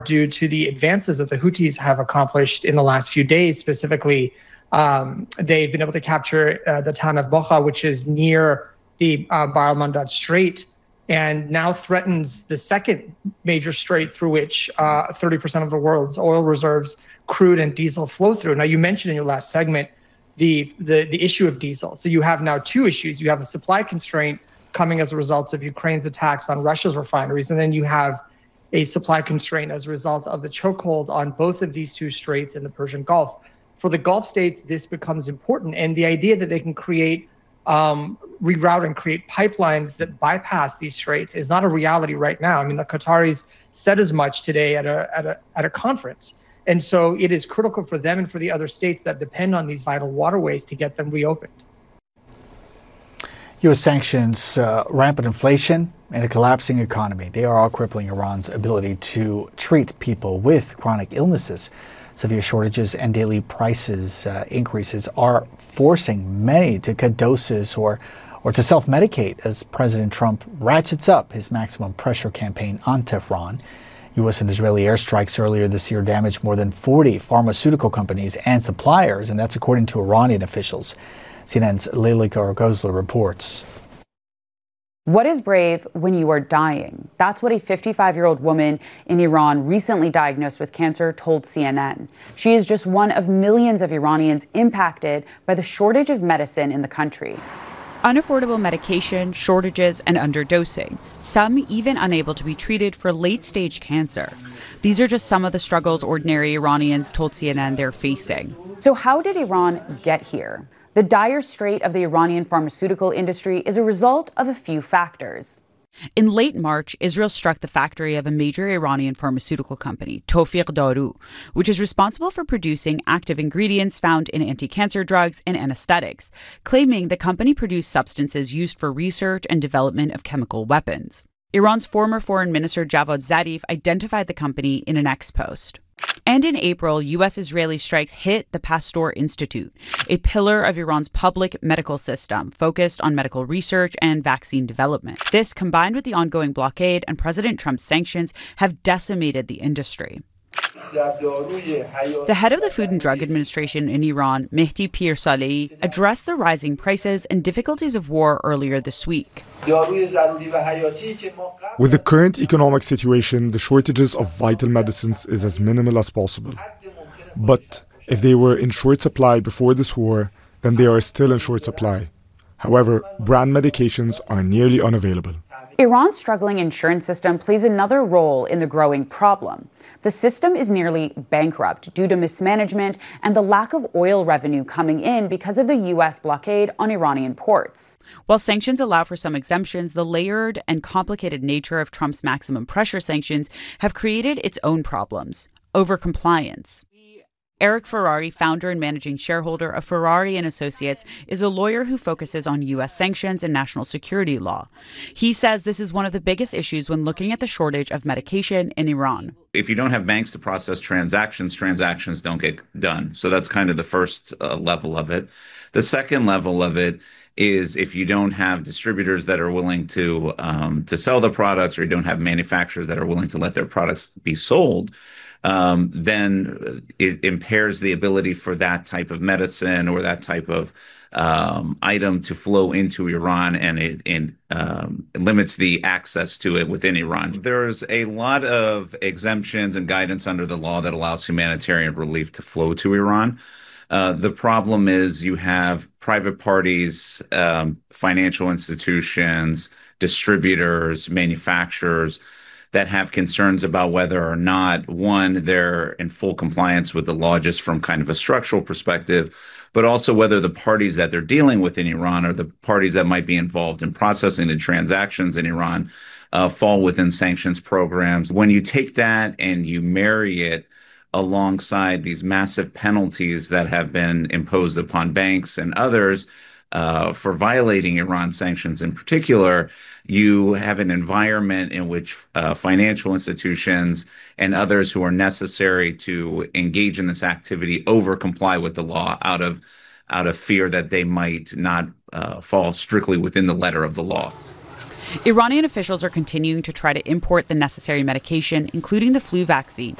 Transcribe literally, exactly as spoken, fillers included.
due to the advances that the Houthis have accomplished in the last few days. Specifically, um, they've been able to capture uh, the town of Bokha, which is near the uh, Bab el-Mandab Strait, and now threatens the second major strait through which uh, thirty percent of the world's oil reserves, crude and diesel, flow through. Now, you mentioned in your last segment the, the, the issue of diesel. So you have now two issues. You have a supply constraint coming as a result of Ukraine's attacks on Russia's refineries, and then you have a supply constraint as a result of the chokehold on both of these two straits in the Persian Gulf. For the Gulf states, this becomes important, and the idea that they can create Um, reroute and create pipelines that bypass these straits is not a reality right now. I mean, the Qataris said as much today at a at a at a conference, and so it is critical for them and for the other states that depend on these vital waterways to get them reopened. U S sanctions, uh, rampant inflation, and a collapsing economy, they are all crippling Iran's ability to treat people with chronic illnesses. Severe shortages and daily prices uh, increases are forcing many to cut doses or, or to self-medicate as President Trump ratchets up his maximum pressure campaign on Tehran. U S and Israeli airstrikes earlier this year damaged more than forty pharmaceutical companies and suppliers, and that's according to Iranian officials. C N N's Lelika Argozla reports. What is brave when you are dying? That's what a fifty-five-year-old woman in Iran recently diagnosed with cancer told C N N. She is just one of millions of Iranians impacted by the shortage of medicine in the country. Unaffordable medication, shortages, and underdosing, some even unable to be treated for late-stage cancer. These are just some of the struggles ordinary Iranians told C N N they're facing. So how did Iran get here? The dire strait of the Iranian pharmaceutical industry is a result of a few factors. In late March, Israel struck the factory of a major Iranian pharmaceutical company, Tawfiq Daru, which is responsible for producing active ingredients found in anti-cancer drugs and anesthetics, claiming the company produced substances used for research and development of chemical weapons. Iran's former foreign minister Javad Zarif identified the company in an X post. And in April, U S-Israeli strikes hit the Pasteur Institute, a pillar of Iran's public medical system focused on medical research and vaccine development. This, combined with the ongoing blockade and President Trump's sanctions, have decimated the industry. The head of the Food and Drug Administration in Iran, Mehdi Pirsalei, addressed the rising prices and difficulties of war earlier this week. With the current economic situation, the shortages of vital medicines is as minimal as possible. But if they were in short supply before this war, then they are still in short supply. However, brand medications are nearly unavailable. Iran's struggling insurance system plays another role in the growing problem. The system is nearly bankrupt due to mismanagement and the lack of oil revenue coming in because of the U S blockade on Iranian ports. While sanctions allow for some exemptions, the layered and complicated nature of Trump's maximum pressure sanctions have created its own problems. Overcompliance. Eric Ferrari, founder and managing shareholder of Ferrari and Associates, is a lawyer who focuses on U S sanctions and national security law. He says this is one of the biggest issues when looking at the shortage of medication in Iran. If you don't have banks to process transactions, transactions don't get done. So that's kind of the first uh, level of it. The second level of it is if you don't have distributors that are willing to um, to sell the products, or you don't have manufacturers that are willing to let their products be sold, Um, then it impairs the ability for that type of medicine or that type of um, item to flow into Iran, and it, it um, limits the access to it within Iran. There's a lot of exemptions and guidance under the law that allows humanitarian relief to flow to Iran. Uh, the problem is you have private parties, um, financial institutions, distributors, manufacturers that have concerns about whether or not, one, they're in full compliance with the law just from kind of a structural perspective, but also whether the parties that they're dealing with in Iran or the parties that might be involved in processing the transactions in Iran uh, fall within sanctions programs. When you take that and you marry it alongside these massive penalties that have been imposed upon banks and others uh, for violating Iran sanctions in particular, you have an environment in which uh, financial institutions and others who are necessary to engage in this activity over comply with the law out of out of fear that they might not uh, fall strictly within the letter of the law. Iranian officials are continuing to try to import the necessary medication, including the flu vaccine,